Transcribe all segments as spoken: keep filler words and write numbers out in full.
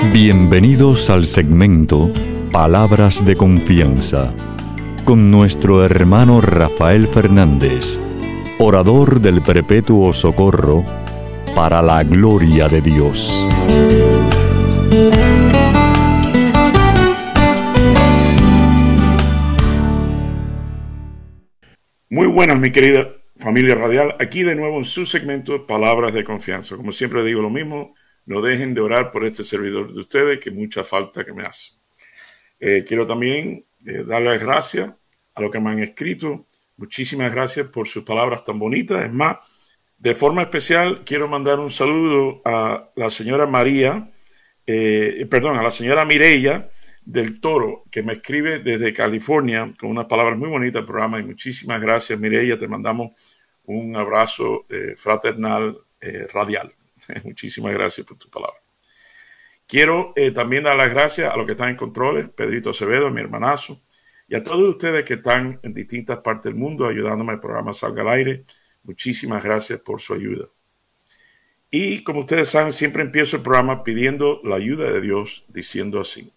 Bienvenidos al segmento Palabras de Confianza, con nuestro hermano Rafael Fernández, orador del Perpetuo Socorro, para la gloria de Dios. Muy buenas, mi querida familia radial, aquí de nuevo en su segmento Palabras de Confianza. Como siempre digo lo mismo, no dejen de orar por este servidor de ustedes, que mucha falta que me hace. Eh, quiero también eh, darles gracias a los que me han escrito. Muchísimas gracias por sus palabras tan bonitas. Es más, de forma especial quiero mandar un saludo a la señora María, eh, perdón, a la señora Mireya del Toro, que me escribe desde California con unas palabras muy bonitas al programa. Y muchísimas gracias, Mireya. Te mandamos un abrazo eh, fraternal eh, radial. Muchísimas gracias por tu palabra. Quiero eh, también dar las gracias a los que están en controles, Pedrito Acevedo, mi hermanazo, y a todos ustedes que están en distintas partes del mundo ayudándome al programa Salga al Aire. Muchísimas gracias por su ayuda. Y como ustedes saben, siempre empiezo el programa pidiendo la ayuda de Dios, diciendo así.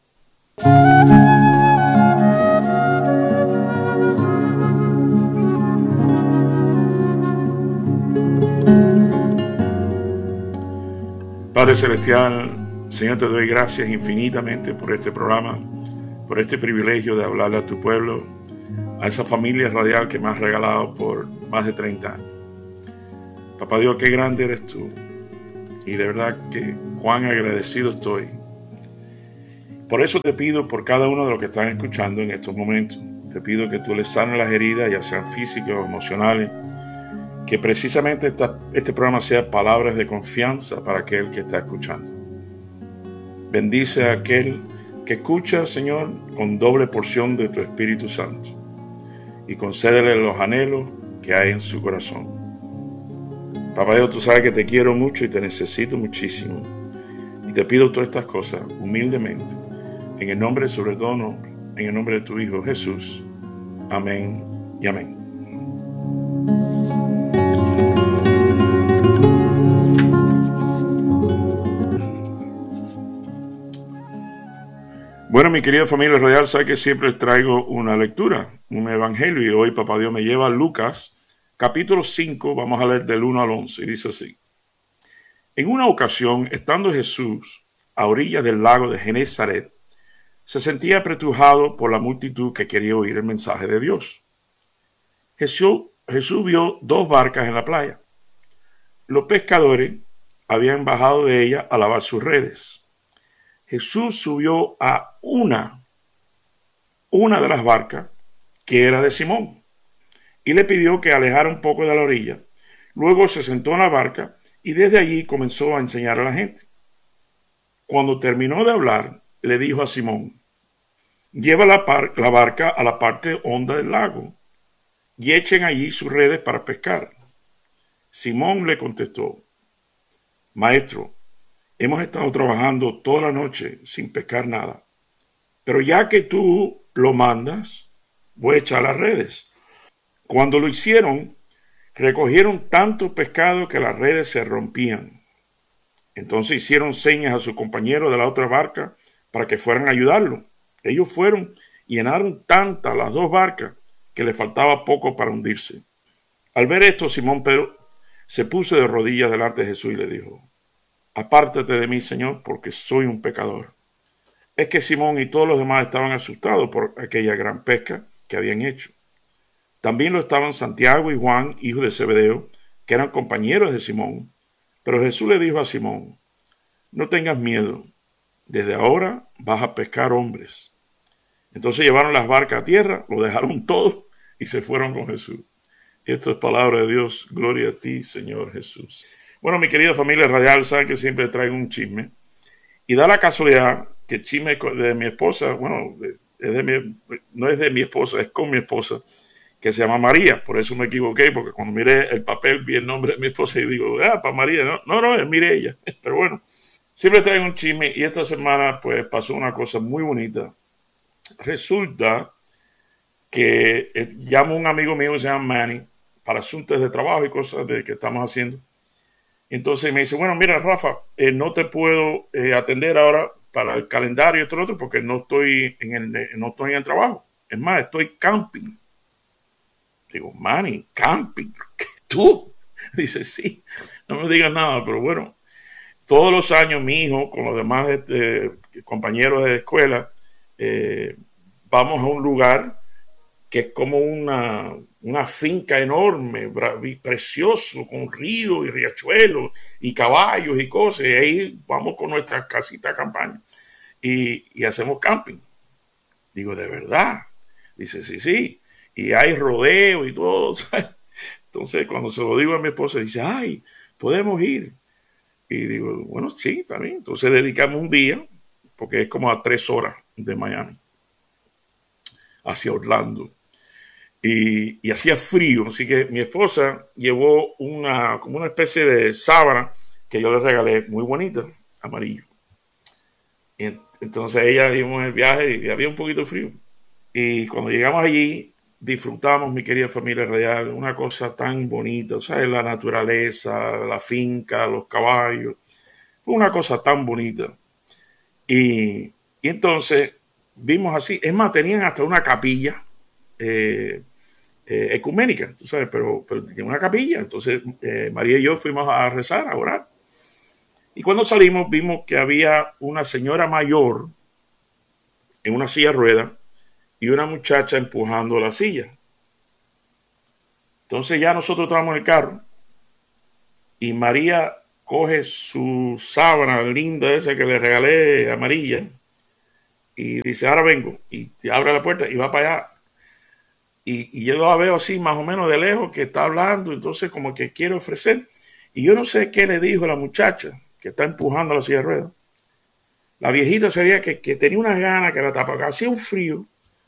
Padre Celestial, Señor, te doy gracias infinitamente por este programa, por este privilegio de hablarle a tu pueblo, a esa familia radial que me has regalado por más de treinta años. Papá Dios, qué grande eres tú, y de verdad que cuán agradecido estoy. Por eso te pido por cada uno de los que están escuchando en estos momentos, te pido que tú les sanes las heridas, ya sean físicas o emocionales, que precisamente esta, este programa sea palabras de confianza para aquel que está escuchando. Bendice a aquel que escucha, Señor, con doble porción de tu Espíritu Santo, y concédele los anhelos que hay en su corazón. Papá Dios, tú sabes que te quiero mucho y te necesito muchísimo, y te pido todas estas cosas humildemente, en el nombre, sobre todo nombre, en el nombre de tu Hijo Jesús. Amén y amén. Bueno, mi querida familia radial, sabe que siempre les traigo una lectura, un evangelio, y hoy Papá Dios me lleva a Lucas, capítulo cinco, vamos a leer del uno al once, y dice así. En una ocasión, estando Jesús a orillas del lago de Genezaret, se sentía apretujado por la multitud que quería oír el mensaje de Dios. Jesús, Jesús vio dos barcas en la playa. Los pescadores habían bajado de ellas a lavar sus redes. Jesús subió a una, una de las barcas, que era de Simón, y le pidió que alejara un poco de la orilla. Luego se sentó en la barca y desde allí comenzó a enseñar a la gente. Cuando terminó de hablar, le dijo a Simón, lleva la, par- la barca a la parte honda del lago y echen allí sus redes para pescar. Simón le contestó, Maestro, hemos estado trabajando toda la noche sin pescar nada, pero ya que tú lo mandas, voy a echar las redes. Cuando lo hicieron, recogieron tanto pescado que las redes se rompían. Entonces hicieron señas a sus compañeros de la otra barca para que fueran a ayudarlo. Ellos fueron y llenaron tantas las dos barcas que le faltaba poco para hundirse. Al ver esto, Simón Pedro se puso de rodillas delante de Jesús y le dijo, apártate de mí, Señor, porque soy un pecador. Es que Simón y todos los demás estaban asustados por aquella gran pesca que habían hecho. También lo estaban Santiago y Juan, hijos de Zebedeo, que eran compañeros de Simón. Pero Jesús le dijo a Simón, no tengas miedo, desde ahora vas a pescar hombres. Entonces llevaron las barcas a tierra, lo dejaron todo y se fueron con Jesús. Esto es palabra de Dios, gloria a ti, Señor Jesús. Bueno, mi querida familia radial, saben que siempre traigo un chisme. Y da la casualidad que el chisme de mi esposa, bueno, es de mi, no es de mi esposa, es con mi esposa, que se llama María. Por eso me equivoqué, porque cuando miré el papel vi el nombre de mi esposa y digo, ah, para María. No, no, no es Mireya. Pero bueno, siempre traigo un chisme y esta semana pues pasó una cosa muy bonita. Resulta que eh, llamo a un amigo mío que se llama Manny para asuntos de trabajo y cosas de que estamos haciendo. Entonces me dice, bueno, mira, Rafa, eh, no te puedo eh, atender ahora para el calendario y todo lo otro porque no estoy en el, no estoy en el trabajo. Es más, estoy camping. Digo, Manny, camping, ¿qué tú? Dice, sí, no me digas nada, pero bueno, todos los años mi hijo con los demás este, compañeros de escuela eh, vamos a un lugar que es como una, una finca enorme, precioso, con ríos y riachuelos y caballos y cosas. Y ahí vamos con nuestras casitas de campaña y, y hacemos camping. Digo, ¿de verdad? Dice, sí, sí. Y hay rodeo y todo, ¿sabes? Entonces, cuando se lo digo a mi esposa, dice, ay, podemos ir. Y digo, bueno, sí, también. Entonces dedicamos un día, porque es como a tres horas de Miami, hacia Orlando. Y, y hacía frío, así que mi esposa llevó una, como una especie de sábana que yo le regalé, muy bonita, amarillo. Y entonces ella dimos el viaje y había un poquito de frío. Y cuando llegamos allí, disfrutamos, mi querida familia radial, una cosa tan bonita, ¿sabes? La naturaleza, la finca, los caballos. Fue una cosa tan bonita. Y, y entonces vimos así, es más, tenían hasta una capilla eh, eh, ecuménica, tú sabes, pero, pero tiene una capilla. Entonces eh, María y yo fuimos a rezar, a orar. Y cuando salimos vimos que había una señora mayor en una silla de ruedas y una muchacha empujando la silla. Entonces ya nosotros estábamos en el carro y María coge su sábana linda esa que le regalé, amarilla, y dice, ahora vengo, y te abre la puerta y va para allá. Y, y yo la veo así más o menos de lejos que está hablando, entonces como que quiere ofrecer. Y yo no sé qué le dijo la muchacha que está empujando la silla de ruedas. La viejita se veía que, que tenía unas ganas, que la tapaba, hacía un frío.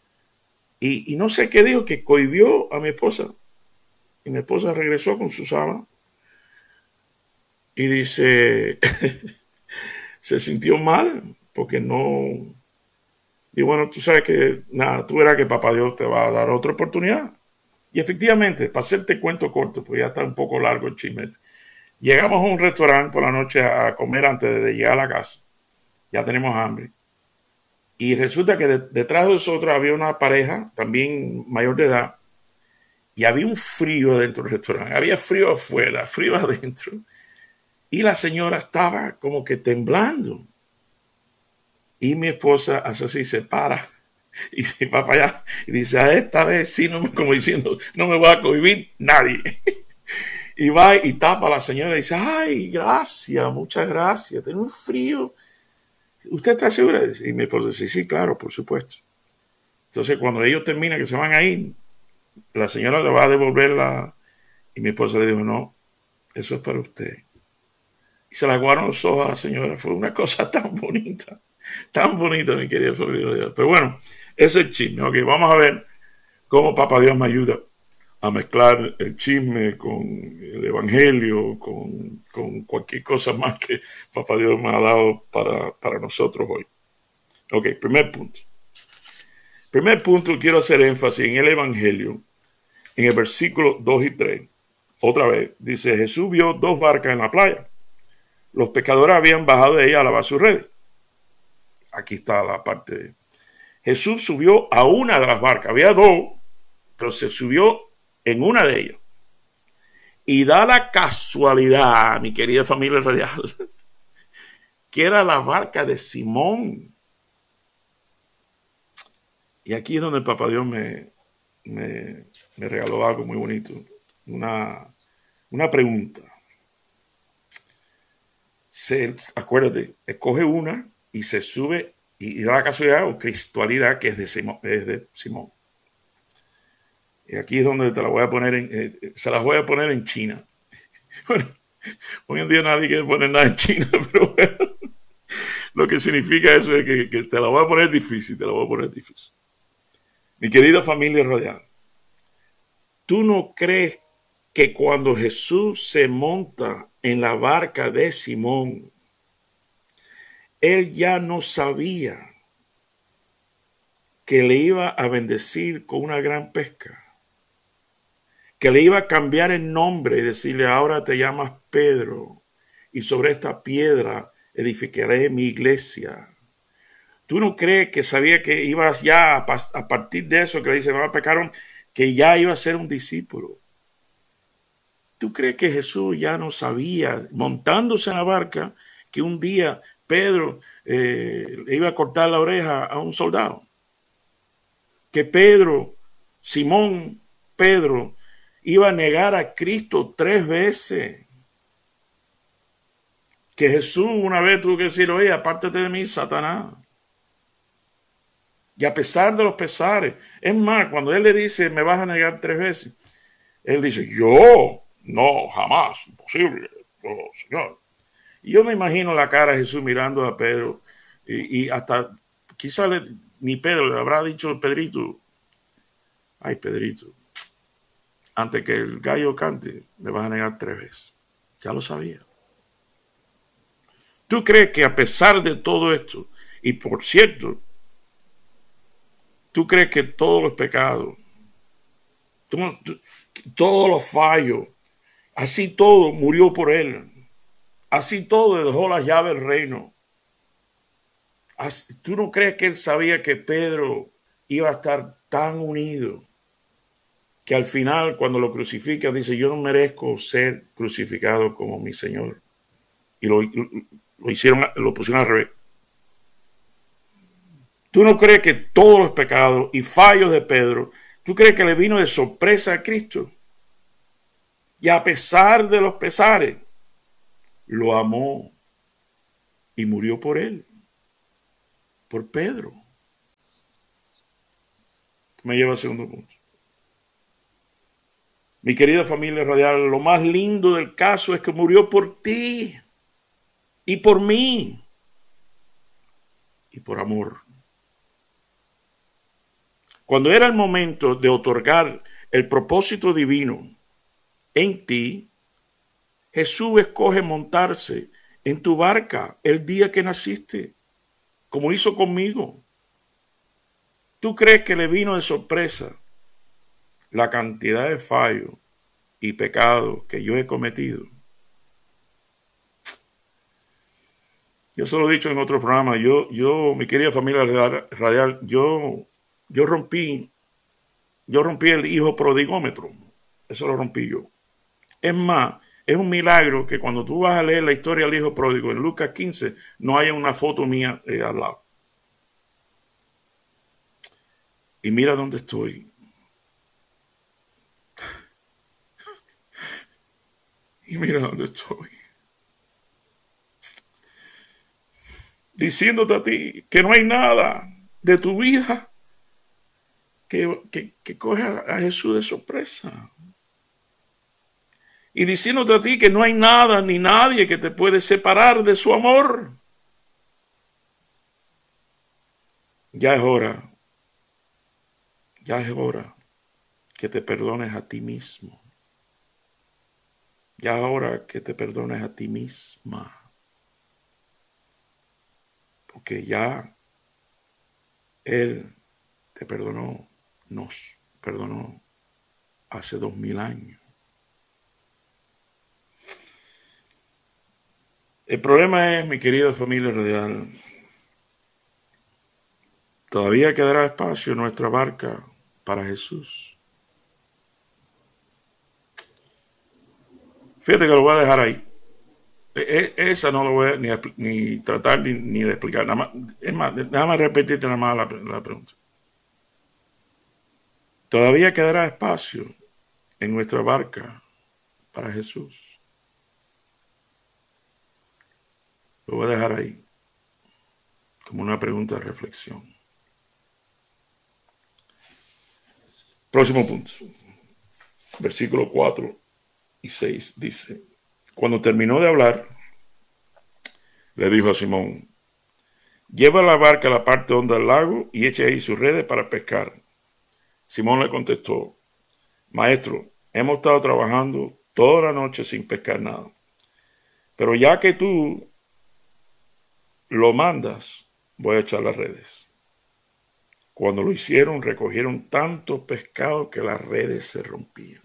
Y, y no sé qué dijo, que cohibió a mi esposa. Y mi esposa regresó con su sábana. Y dice, se sintió mal porque no... Y bueno, tú sabes que, nada, tú verás que papá Dios te va a dar otra oportunidad. Y efectivamente, para hacerte cuento corto, pues ya está un poco largo el chisme. Llegamos a un restaurante por la noche a comer antes de llegar a la casa. Ya tenemos hambre. Y resulta que de, detrás de nosotros había una pareja, también mayor de edad, y había un frío dentro del restaurante. Había frío afuera, frío adentro. Y la señora estaba como que temblando. Y mi esposa hace así, se para y se va para allá y dice, a esta vez sí, no, como diciendo, no me va a cohibir nadie. Y va y tapa a la señora y dice, ay, gracias, muchas gracias, tengo un frío. ¿Usted está segura? Y mi esposa dice, sí, claro, por supuesto. Entonces cuando ellos terminan, que se van a ir, la señora le va a devolver la... Y mi esposa le dijo, no, eso es para usted. Y se la guardaron los ojos a la señora. Fue una cosa tan bonita. Tan bonita, mi querida familia. Pero bueno, ese es el chisme. Ok, vamos a ver cómo Papá Dios me ayuda a mezclar el chisme con el evangelio, con, con cualquier cosa más que Papá Dios me ha dado para, para nosotros hoy. Ok, primer punto. Primer punto, quiero hacer énfasis en el evangelio, en el versículo dos y tres. Otra vez, dice, Jesús vio dos barcas en la playa. Los pescadores habían bajado de ella a lavar sus redes. Aquí está la parte. Jesús subió a una de las barcas. Había dos, pero se subió en una de ellas. Y da la casualidad, mi querida familia radial, que era la barca de Simón. Y aquí es donde el Papá Dios me, me, me regaló algo muy bonito. Una, una pregunta. Se, acuérdate, escoge una y se sube y, y da la casualidad o cristualidad que es de Simón. Es de Simón. Y aquí es donde te la voy a poner en, eh, se las voy a poner en China. Bueno, hoy en día nadie quiere poner nada en China, pero bueno, lo que significa eso es que, que te la voy a poner difícil, te la voy a poner difícil. Mi querida familia radial, ¿tú no crees que cuando Jesús se monta en la barca de Simón, él ya no sabía que le iba a bendecir con una gran pesca? Que le iba a cambiar el nombre y decirle, ahora te llamas Pedro, y sobre esta piedra edificaré mi iglesia. ¿Tú no crees que sabía que iba ya a, a partir de eso que le dice, no pecaron, que ya iba a ser un discípulo? ¿Tú crees que Jesús ya no sabía, montándose en la barca, que un día Pedro eh, le iba a cortar la oreja a un soldado? Que Pedro, Simón Pedro, iba a negar a Cristo tres veces. Que Jesús una vez tuvo que decir, oye, apártate de mí, Satanás. Y a pesar de los pesares, es más, cuando él le dice, me vas a negar tres veces, él dice, yo, no, jamás, imposible, oh, Señor. Y yo me imagino la cara de Jesús mirando a Pedro, y, y hasta, quizá le, ni Pedro le habrá dicho, Pedrito, ay, Pedrito, antes que el gallo cante, me vas a negar tres veces. Ya lo sabía. ¿Tú crees que a pesar de todo esto, y por cierto, tú crees que todos los pecados, todos los fallos, así todo murió por él, así todo dejó las llaves del reino? Así, ¿tú no crees que él sabía que Pedro iba a estar tan unido que al final cuando lo crucifica dice, yo no merezco ser crucificado como mi Señor? Y lo, lo, lo hicieron, lo pusieron al revés. ¿Tú no crees que todos los pecados y fallos de Pedro, tú crees que le vino de sorpresa a Cristo? Y a pesar de los pesares, lo amó y murió por él, por Pedro. Me lleva al segundo punto. Mi querida familia radial, lo más lindo del caso es que murió por ti y por mí y por amor. Cuando era el momento de otorgar el propósito divino en ti, Jesús escoge montarse en tu barca el día que naciste, como hizo conmigo. ¿Tú crees que le vino de sorpresa la cantidad de fallos y pecados que yo he cometido? Yo se lo he dicho en otro programa. Yo, yo, mi querida familia radial, yo, yo rompí, yo rompí el hijo prodigómetro. Eso lo rompí yo. Es más, es un milagro que cuando tú vas a leer la historia del hijo pródigo en Lucas quince, no haya una foto mía eh, al lado. Y mira dónde estoy. Y mira dónde estoy. Diciéndote a ti que no hay nada de tu vida que, que, que coge a Jesús de sorpresa. Y diciéndote a ti que no hay nada ni nadie que te puede separar de su amor. Ya es hora, ya es hora que te perdones a ti mismo. Ya es hora que te perdones a ti misma. Porque ya Él te perdonó, nos perdonó hace dos mil años. El problema es, mi querida familia radial, todavía quedará espacio en nuestra barca para Jesús. Fíjate que lo voy a dejar ahí. Esa no lo voy a ni, ni tratar ni, ni de explicar. Nada más, es más, déjame repetirte nada más la, la pregunta. Todavía quedará espacio en nuestra barca para Jesús. Lo voy a dejar ahí como una pregunta de reflexión. Próximo punto. Versículo cuatro y seis dice: cuando terminó de hablar, le dijo a Simón: lleva la barca a la parte honda del lago y eche ahí sus redes para pescar. Simón le contestó: Maestro, hemos estado trabajando toda la noche sin pescar nada. Pero ya que tú lo mandas, voy a echar las redes. Cuando lo hicieron, recogieron tanto pescado que las redes se rompían.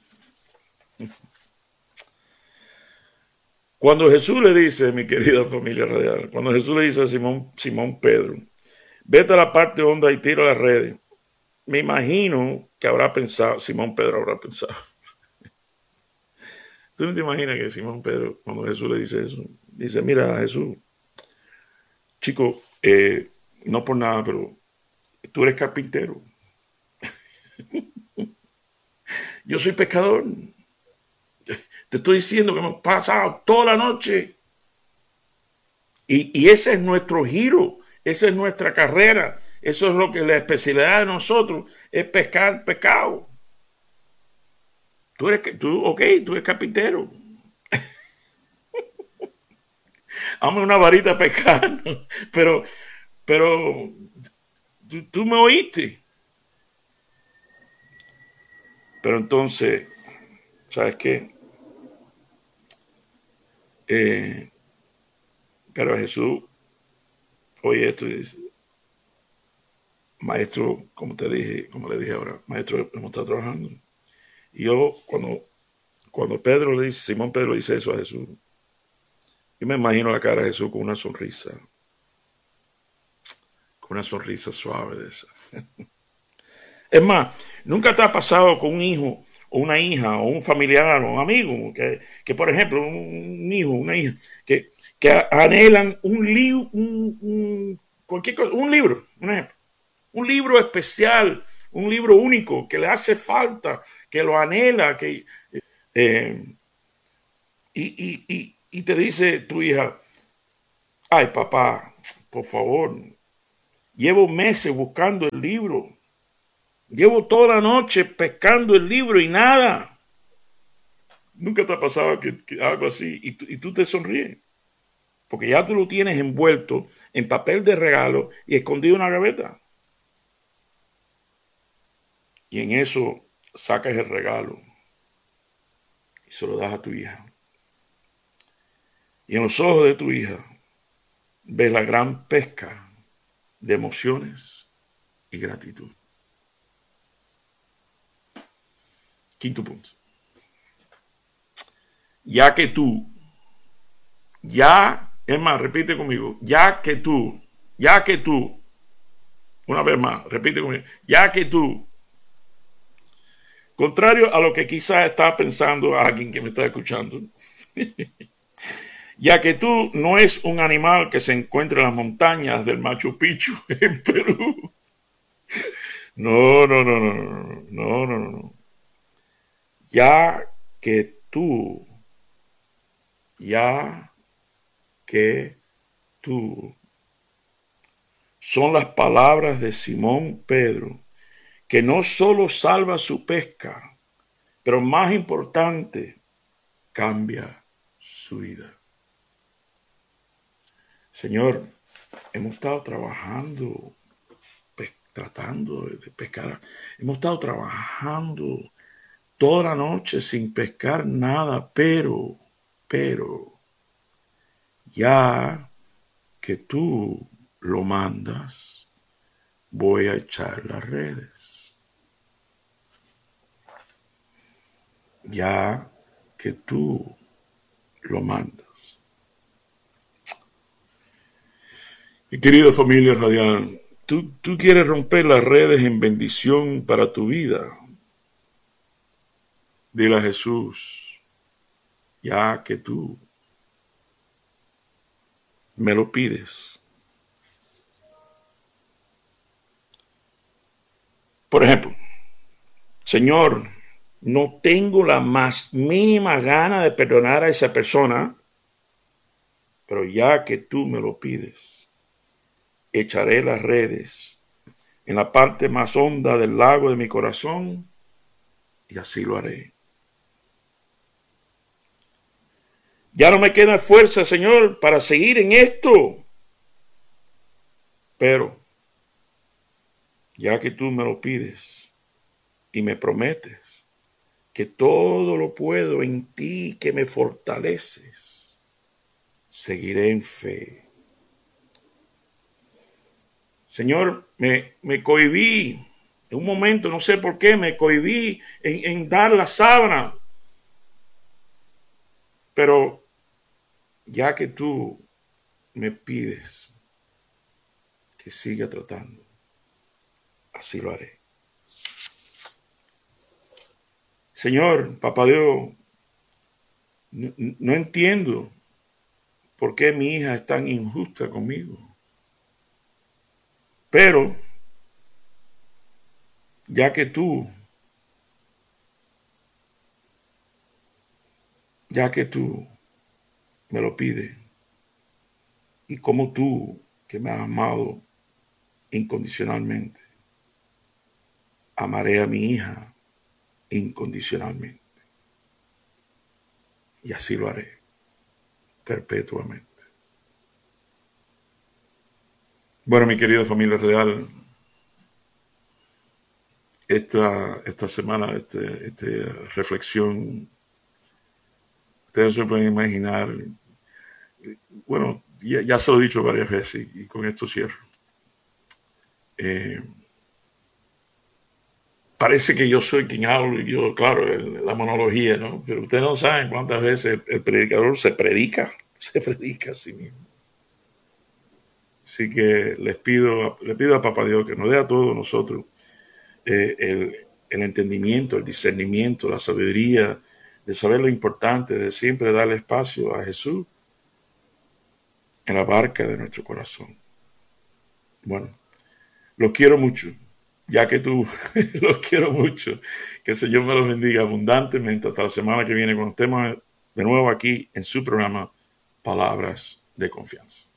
Cuando Jesús le dice, mi querida familia radial, cuando Jesús le dice a Simón, Simón Pedro, vete a la parte honda y tira las redes. Me imagino que habrá pensado, Simón Pedro habrá pensado. ¿Tú no te imaginas que Simón Pedro, cuando Jesús le dice eso, dice, mira Jesús, chico, eh, no por nada, pero tú eres carpintero. Yo soy pescador. Te estoy diciendo que hemos pasado toda la noche. Y, y ese es nuestro giro, esa es nuestra carrera. Eso es lo que la especialidad de nosotros es pescar pescado. Tú eres, tú, ok, tú eres carpintero. Hazme una varita a pescar. Pero, pero, tú, tú me oíste. Pero entonces, ¿sabes qué? Eh, pero Jesús oye esto y dice, maestro, como te dije, como le dije ahora, maestro, hemos estado trabajando. Y yo, cuando, cuando Pedro le dice, Simón Pedro dice eso a Jesús, yo me imagino la cara de Jesús con una sonrisa, con una sonrisa suave de esa. Es más, nunca te ha pasado con un hijo o una hija o un familiar o un amigo que, que por ejemplo, un hijo, una hija, que, que anhelan un libro, un, un, cualquier cosa, un libro, un ejemplo, un libro especial, un libro único que le hace falta, que lo anhela, que eh, y, y, y, y te dice tu hija, ay papá, por favor, llevo meses buscando el libro. Llevo toda la noche pescando el libro y nada. Nunca te ha pasado que, que algo así y, y tú te sonríes. Porque ya tú lo tienes envuelto en papel de regalo y escondido en una gaveta. Y en eso sacas el regalo y se lo das a tu hija. Y en los ojos de tu hija ves la gran pesca de emociones y gratitud. Quinto punto. Ya que tú, ya, es más, repite conmigo, ya que tú, ya que tú, una vez más, repite conmigo, ya que tú, contrario a lo que quizás está pensando alguien que me está escuchando, ya que tú no es un animal que se encuentra en las montañas del Machu Picchu en Perú. No, no, no, no, no, no, no, no. Ya que tú, ya que tú, son las palabras de Simón Pedro, que no solo salva su pesca, pero más importante, cambia su vida. Señor, hemos estado trabajando, pe- tratando de pescar, hemos estado trabajando toda la noche sin pescar nada, pero, pero, ya que tú lo mandas, voy a echar las redes. Ya que tú lo mandas. Mi querida familia radial, ¿tú, tú quieres romper las redes en bendición para tu vida? Dile a Jesús, ya que tú me lo pides. Por ejemplo, Señor, no tengo la más mínima gana de perdonar a esa persona, pero ya que tú me lo pides, echaré las redes en la parte más honda del lago de mi corazón y así lo haré. Ya no me queda fuerza, Señor, para seguir en esto, pero ya que tú me lo pides y me prometes que todo lo puedo en ti que me fortaleces, seguiré en fe. Señor, me, me cohibí, en un momento, no sé por qué, me cohibí en, en dar la sábana, pero ya que tú me pides que siga tratando. Así lo haré. Señor, papá Dios, no, no entiendo por qué mi hija es tan injusta conmigo. Pero, ya que tú, ya que tú me lo pides, y como tú, que me has amado incondicionalmente, amaré a mi hija incondicionalmente. Y así lo haré, perpetuamente. Bueno, mi querida familia real, esta, esta semana, este, esta reflexión, ustedes se pueden imaginar, bueno, ya, ya se lo he dicho varias veces y con esto cierro. Eh, parece que yo soy quien hablo y yo, claro, el, la monología, ¿no? Pero ustedes no saben cuántas veces el, el predicador se predica, se predica a sí mismo. Así que les pido, les pido a Papá Dios que nos dé a todos nosotros eh, el, el entendimiento, el discernimiento, la sabiduría de saber lo importante de siempre darle espacio a Jesús en la barca de nuestro corazón. Bueno, los quiero mucho, ya que tú los quiero mucho. Que el Señor me los bendiga abundantemente hasta la semana que viene cuando estemos de nuevo aquí en su programa Palabras de Confianza.